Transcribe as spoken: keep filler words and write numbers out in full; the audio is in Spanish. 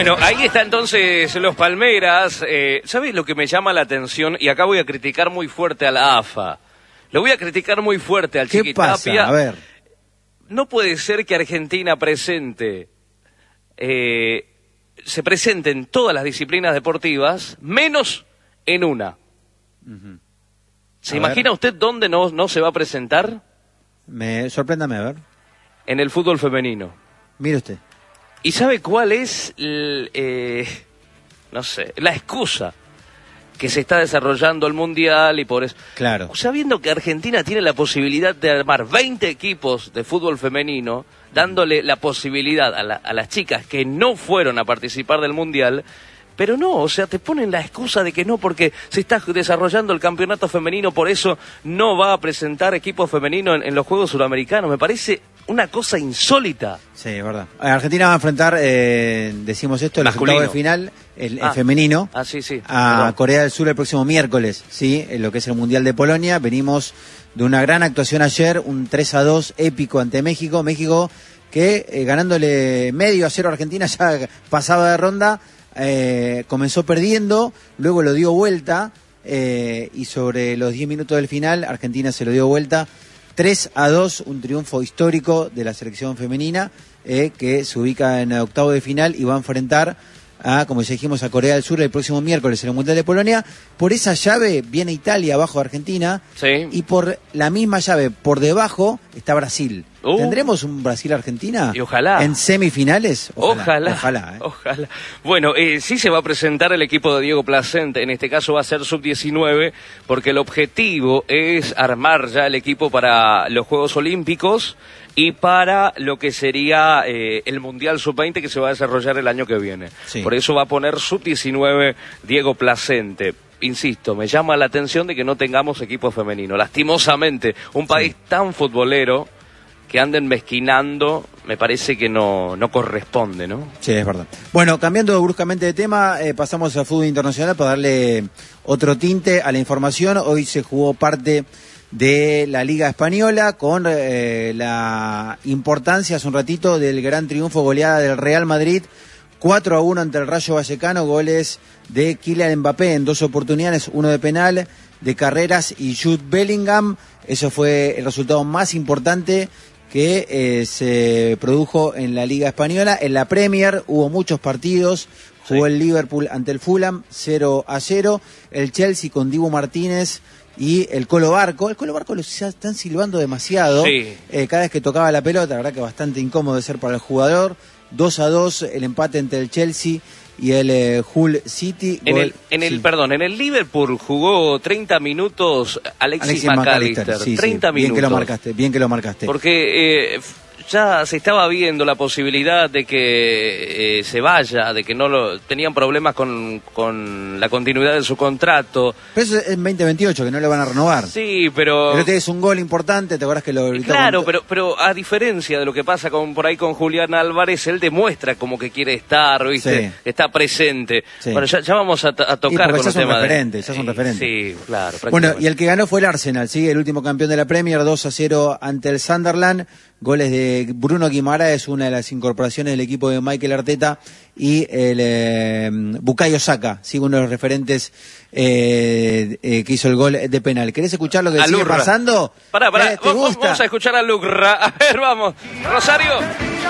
Bueno, ahí está entonces los Palmeras. Eh, ¿Sabes lo que me llama la atención? Y acá voy a criticar muy fuerte a la A F A. Lo voy a criticar muy fuerte al ¿Qué Chiquitapia. pasa? A ver. No puede ser que Argentina presente, eh, se presente en todas las disciplinas deportivas, menos en una. Uh-huh. ¿Se a imagina ver. usted dónde no, no se va a presentar? Me sorpréndame, a ver. En el fútbol femenino. Mire usted. ¿Y sabe cuál es, el, eh, no sé, la excusa? Que se está desarrollando el Mundial y por eso... Claro. Sabiendo que Argentina tiene la posibilidad de armar veinte equipos de fútbol femenino, dándole la posibilidad a, la, a las chicas que no fueron a participar del Mundial, pero no, o sea, te ponen la excusa de que no, porque se está desarrollando el campeonato femenino, por eso no va a presentar equipo femenino en, en los Juegos Suramericanos. Me parece una cosa insólita. Sí, es verdad. Argentina va a enfrentar, eh, decimos esto, el Masculino. octavo de final, el, el Ah. femenino, Ah, sí, sí. a Perdón. Corea del Sur el próximo miércoles, ¿sí? En lo que es el Mundial de Polonia. Venimos de una gran actuación ayer, un tres a dos épico ante México. México que eh, ganándole medio a cero a Argentina ya pasaba de ronda, eh, comenzó perdiendo, luego lo dio vuelta eh, y sobre los diez minutos del final Argentina se lo dio vuelta. tres a dos, un triunfo histórico de la selección femenina eh, que se ubica en el octavo de final y va a enfrentar a, como ya dijimos, a Corea del Sur el próximo miércoles en el Mundial de Polonia. Por esa llave viene Italia abajo de Argentina, Sí. y por la misma llave, por debajo, está Brasil. Uh. ¿Tendremos un Brasil-Argentina? Y ojalá. ¿En semifinales? Ojalá, Ojalá. ¿eh? ojalá. Bueno, eh, sí se va a presentar el equipo de Diego Placente, en este caso va a ser sub diecinueve, porque el objetivo es armar ya el equipo para los Juegos Olímpicos y para lo que sería eh, el Mundial sub veinte que se va a desarrollar el año que viene. Sí. Por eso va a poner sub diecinueve Diego Placente. Insisto, me llama la atención de que no tengamos equipo femenino. Lastimosamente, un país tan futbolero que anden mezquinando, me parece que no, no corresponde, ¿no? Sí, es verdad. Bueno, cambiando bruscamente de tema, eh, pasamos al fútbol internacional para darle otro tinte a la información. Hoy se jugó parte de la Liga Española con eh, la importancia hace un ratito del gran triunfo, goleada del Real Madrid, cuatro a uno ante el Rayo Vallecano, goles de Kylian Mbappé en dos oportunidades, uno de penal, de carreras, y Jude Bellingham. Eso fue el resultado más importante que eh, se produjo en la Liga Española. En la Premier hubo muchos partidos. Jugó Sí. el Liverpool ante el Fulham, cero a cero. El Chelsea con Dibu Martínez y el Colo Barco. El Colo Barco lo están silbando demasiado. Sí. Eh, cada vez que tocaba la pelota, la verdad que bastante incómodo de ser para el jugador. dos a dos el empate entre el Chelsea y el eh, Hull City. En Gol- el, en el sí. perdón, en el Liverpool jugó treinta minutos Alexis, Alexis McAllister. McAllister, sí, treinta sí. Bien minutos. que lo marcaste, bien que lo marcaste. Porque eh, ya se estaba viendo la posibilidad de que eh, se vaya, de que no lo tenían problemas con, con la continuidad de su contrato. Pero eso es en veinte veintiocho, que no le van a renovar. Sí, pero... Pero tienes un gol importante, ¿te acuerdas que lo gritó? Claro, con- pero pero a diferencia de lo que pasa con por ahí con Julián Álvarez, él demuestra como que quiere estar, ¿viste? Sí. Está presente. Sí. Bueno, ya, ya vamos a, a Y tocar porque con ya el son tema referentes, de... ya son referentes. Sí, claro. Bueno, prácticamente. y el que ganó fue el Arsenal, ¿sí? El último campeón de la Premier, dos a cero ante el Sunderland. Goles de Bruno Guimaraes, una de las incorporaciones del equipo de Mikel Arteta, y el eh, Bukayo Saka, ¿sí? Uno de los referentes eh, eh, que hizo el gol de penal. ¿Querés escuchar lo que sigue Alurra. pasando? Pará, pará, ¿Eh? ¿Te vamos, gusta? vamos a escuchar a Lucra. A ver, vamos. Rosario.